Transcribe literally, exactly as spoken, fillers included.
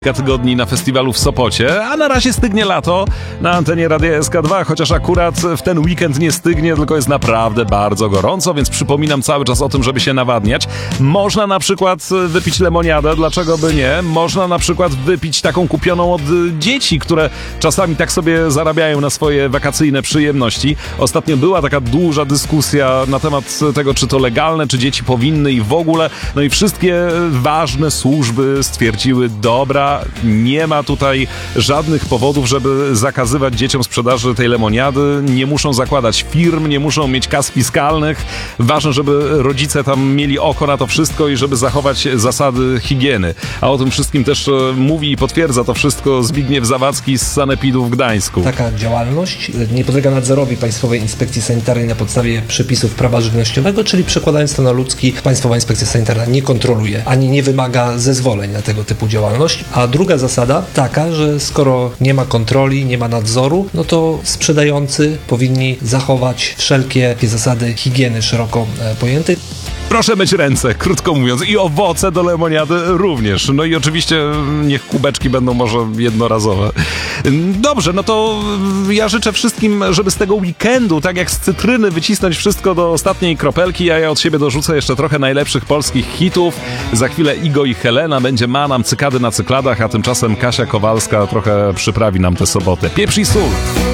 Kilka tygodni na festiwalu w Sopocie, a na razie stygnie lato na antenie Radia S K dwa, chociaż akurat w ten weekend nie stygnie, tylko jest naprawdę bardzo gorąco, więc przypominam cały czas o tym, żeby się nawadniać. Można na przykład wypić lemoniadę, dlaczego by nie? Można na przykład wypić taką kupioną od dzieci, które czasami tak sobie zarabiają na swoje wakacyjne przyjemności. Ostatnio była taka duża dyskusja na temat tego, czy to legalne, czy dzieci powinny i w ogóle. No i wszystkie ważne służby stwierdziły, dobra, nie ma tutaj żadnych powodów, żeby zakazywać dzieciom sprzedaży tej lemoniady. Nie muszą zakładać firm, nie muszą mieć kas fiskalnych. Ważne, żeby rodzice tam mieli oko na to wszystko i żeby zachować zasady higieny. A o tym wszystkim też mówi i potwierdza to wszystko Zbigniew Zawadzki z Sanepidu w Gdańsku. Taka działalność nie podlega nadzorowi Państwowej Inspekcji Sanitarnej na podstawie przepisów prawa żywnościowego, czyli przekładając to na ludzki, Państwowa Inspekcja Sanitarna nie kontroluje, ani nie wymaga zezwoleń na tego typu działalność. A druga zasada taka, że skoro nie ma kontroli, nie ma nadzoru, no to sprzedający powinni zachować wszelkie zasady higieny szeroko pojęte. Proszę myć ręce, krótko mówiąc, i owoce do lemoniady również. No i oczywiście niech kubeczki będą może jednorazowe. Dobrze, no to ja życzę wszystkim, żeby z tego weekendu, tak jak z cytryny, wycisnąć wszystko do ostatniej kropelki, a ja od siebie dorzucę jeszcze trochę najlepszych polskich hitów. Za chwilę Igo i Helena, będzie Manam, Cykady na cykladach, a tymczasem Kasia Kowalska trochę przyprawi nam tę sobotę. Pieprz i sól!